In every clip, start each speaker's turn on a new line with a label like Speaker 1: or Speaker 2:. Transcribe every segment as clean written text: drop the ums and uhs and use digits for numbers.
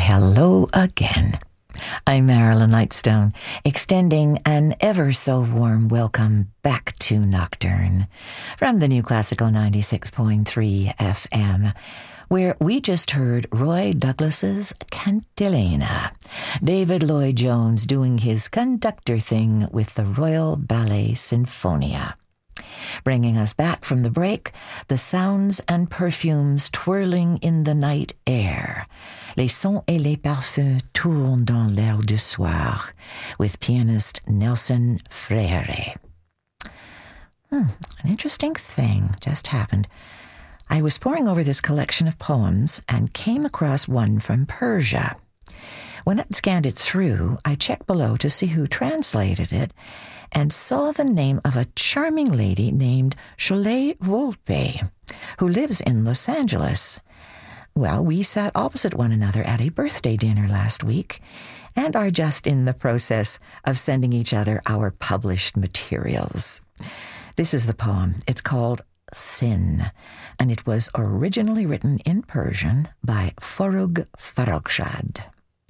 Speaker 1: hello again. I'm Marilyn Lightstone, extending an ever so warm welcome back to Nocturne from the New Classical 96.3 FM, where we just heard Roy Douglas's Cantilena, David Lloyd Jones doing his conductor thing with the Royal Ballet Sinfonia. Bringing us back from the break, the sounds and perfumes twirling in the night air. Les sons et les parfums tournent dans l'air du soir, with pianist Nelson Freire. An interesting thing just happened. I was poring over this collection of poems and came across one from Persia. When I scanned it through, I checked below to see who translated it and saw the name of a charming lady named Cholet Volpe, who lives in Los Angeles. Well, we sat opposite one another at a birthday dinner last week and are just in the process of sending each other our published materials. This is the poem. It's called Sin, and it was originally written in Persian by Forugh Farrokhzad.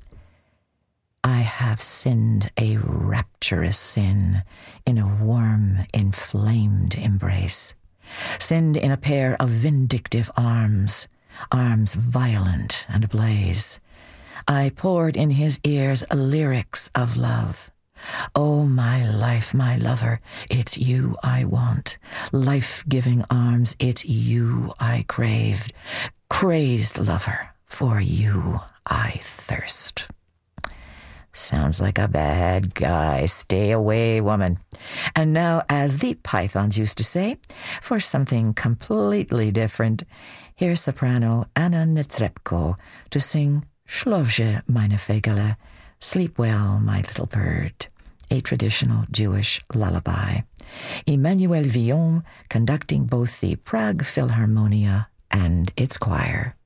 Speaker 1: I have sinned a rapturous sin in a warm, inflamed embrace, sinned in a pair of vindictive arms, arms violent and ablaze. I poured in his ears lyrics of love. Oh, my life, my lover, it's you I want. Life-giving arms, it's you I craved. Crazed lover, for you I thirst. Sounds like a bad guy. Stay away, woman. And now, as the Pythons used to say, for something completely different, here's soprano Anna Netrebko to sing Śląże meine Fegele, Sleep Well, My Little Bird, a traditional Jewish lullaby. Emmanuel Villon conducting both the Prague Philharmonia and its choir.